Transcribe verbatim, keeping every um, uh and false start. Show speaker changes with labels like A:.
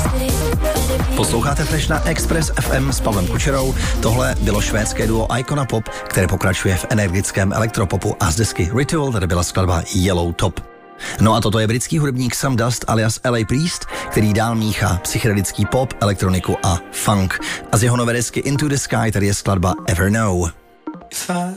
A: Posloucháte Fresh na Express F M s Pavlem Kučerou. Tohle bylo švédské duo Icona Pop, které pokračuje v energickém elektropopu, a z desky Ritual tady byla skladba Yellow Top. No a toto je britský hudebník Sam Dust alias L A Priest, který dál míchá psychedelický pop, elektroniku a funk. A z jeho nové desky Into the Sky tady je skladba Ever Know.
B: If I